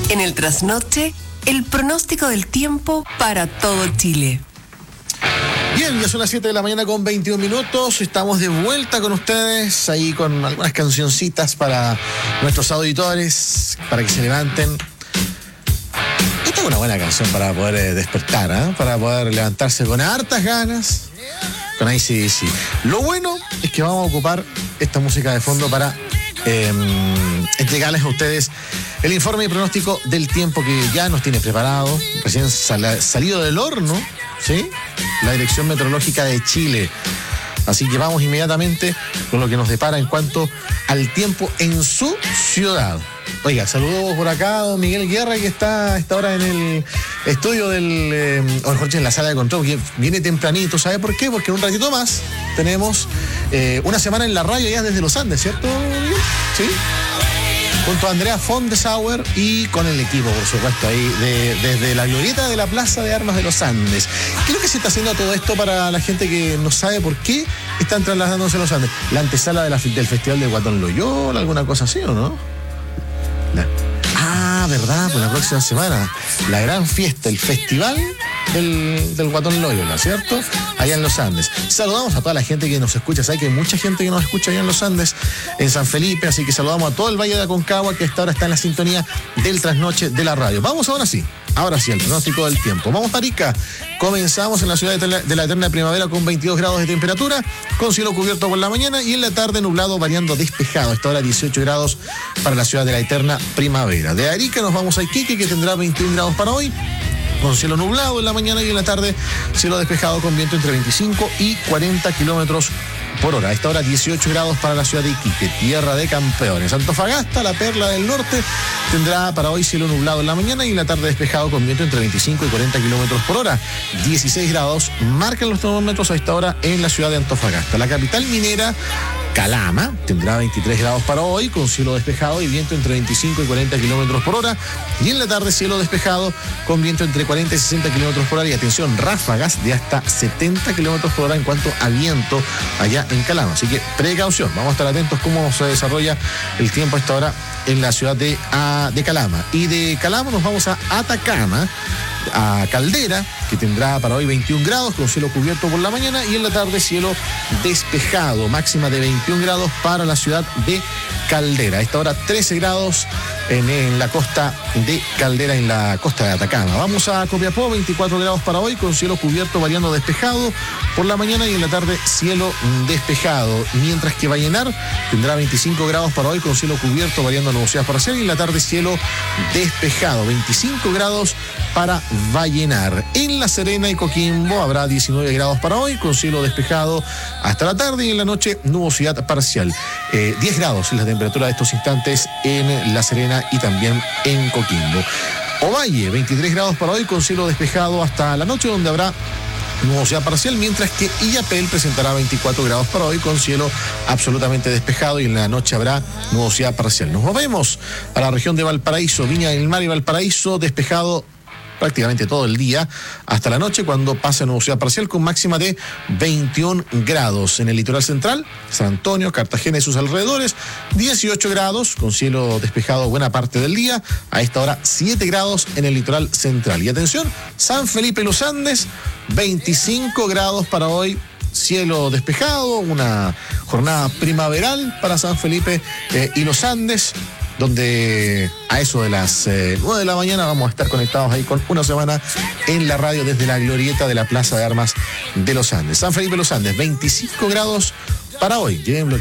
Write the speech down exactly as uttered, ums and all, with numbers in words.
En el trasnoche, el pronóstico del tiempo para todo Chile. Bien, ya son las siete de la mañana con veintiún minutos. Estamos de vuelta con ustedes, ahí con algunas cancioncitas para nuestros auditores, para que se levanten. Esta es una buena canción para poder eh, despertar, ¿eh? Para poder levantarse con hartas ganas, con A C D C. Lo bueno es que vamos a ocupar esta música de fondo para eh, entregarles a ustedes el informe y pronóstico del tiempo que ya nos tiene preparado, recién sal- salido del horno, ¿sí? La Dirección Meteorológica de Chile. Así que vamos inmediatamente con lo que nos depara en cuanto al tiempo en su ciudad. Oiga, saludos por acá a don Miguel Guerra, que está a esta hora en el estudio del, eh, o mejor dicho, en la sala de control, que viene tempranito. ¿Sabe por qué? Porque en un ratito más tenemos eh, una semana en la radio ya desde los Andes, ¿cierto, Miguel? Sí. Junto a Andrea Fondesauer y con el equipo, por supuesto, ahí de, desde la glorieta de la Plaza de Armas de los Andes. ¿Qué es lo que se está haciendo todo esto para la gente que no sabe por qué están trasladándose a los Andes? ¿La antesala de la, del Festival de Guatón Loyola, alguna cosa así o no? La... Ah, verdad, pues la próxima semana, la gran fiesta, el festival del, del Guatón Loyola, ¿cierto? Allá en los Andes. Saludamos a toda la gente que nos escucha. Sabe que hay mucha gente que nos escucha allá en los Andes, en San Felipe, así que saludamos a todo el Valle de Aconcagua, que hasta ahora está en la sintonía del trasnoche de la radio. Vamos ahora sí, ahora sí, el pronóstico del tiempo. Vamos para Arica. Comenzamos en la ciudad de la eterna primavera con veintidós grados de temperatura, con cielo cubierto por la mañana y en la tarde nublado variando despejado. Hasta ahora dieciocho grados para la ciudad de la eterna primavera. De Arica nos vamos a Iquique, que tendrá veintiún grados para hoy, con cielo nublado en la mañana y en la tarde cielo despejado con viento entre veinticinco y cuarenta kilómetros por hora. A esta hora dieciocho grados para la ciudad de Iquique, tierra de campeones. Antofagasta, la perla del norte, tendrá para hoy cielo nublado en la mañana y en la tarde despejado con viento entre veinticinco y cuarenta kilómetros por hora. dieciséis grados marcan los termómetros a esta hora en la ciudad de Antofagasta. La capital minera, Calama, tendrá veintitrés grados para hoy, con cielo despejado y viento entre veinticinco y cuarenta kilómetros por hora. Y en la tarde cielo despejado con viento entre cuarenta y sesenta kilómetros por hora. Y atención, ráfagas de hasta setenta kilómetros por hora en cuanto a viento allá en Calama. Así que precaución, vamos a estar atentos cómo se desarrolla el tiempo a esta hora en la ciudad de, uh, de Calama. Y de Calama nos vamos a Atacama, a Caldera, que tendrá para hoy veintiún grados con cielo cubierto por la mañana y en la tarde cielo despejado, máxima de veintiún grados para la ciudad de Caldera. A esta hora trece grados en, en la costa de Caldera, en la costa de Atacama. Vamos a Copiapó, veinticuatro grados para hoy con cielo cubierto variando despejado por la mañana y en la tarde cielo despejado, mientras que Vallenar tendrá veinticinco grados para hoy con cielo cubierto variando nubosidad parcial y en la tarde cielo despejado, veinticinco grados para Vallenar. En La Serena y Coquimbo habrá diecinueve grados para hoy con cielo despejado hasta la tarde y en la noche nubosidad parcial. Eh, diez grados es la temperatura de estos instantes en La Serena y también en Coquimbo. Ovalle, veintitrés grados para hoy con cielo despejado hasta la noche, donde habrá nubosidad parcial, mientras que Illapel presentará veinticuatro grados para hoy con cielo absolutamente despejado y en la noche habrá nubosidad parcial. Nos movemos a la región de Valparaíso, Viña del Mar y Valparaíso, despejado prácticamente todo el día hasta la noche, cuando pasa nubosidad parcial con máxima de veintiún grados. En el litoral central, San Antonio, Cartagena y sus alrededores, dieciocho grados con cielo despejado buena parte del día. A esta hora siete grados en el litoral central. Y atención, San Felipe y los Andes, veinticinco grados para hoy, cielo despejado, una jornada primaveral para San Felipe eh, y los Andes, donde a eso de las eh, nueve de la mañana vamos a estar conectados ahí con una semana en la radio desde la glorieta de la Plaza de Armas de los Andes. San Felipe de los Andes, veinticinco grados para hoy. Lleven